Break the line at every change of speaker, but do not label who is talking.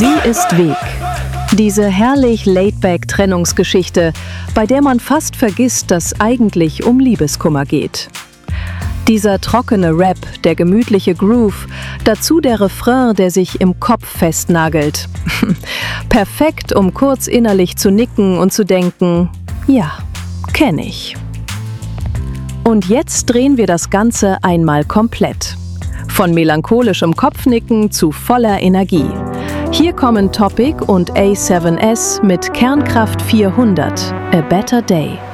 Sie ist Weg. Diese herrlich Laidback-Trennungsgeschichte, bei der man fast vergisst, dass eigentlich um Liebeskummer geht. Dieser trockene Rap, der gemütliche Groove, dazu der Refrain, der sich im Kopf festnagelt. Perfekt, um kurz innerlich zu nicken und zu denken, ja, kenn ich. Und jetzt drehen wir das Ganze einmal komplett. Von melancholischem Kopfnicken zu voller Energie. Hier kommen Topic und A7S mit Kernkraft 400, A Better Day.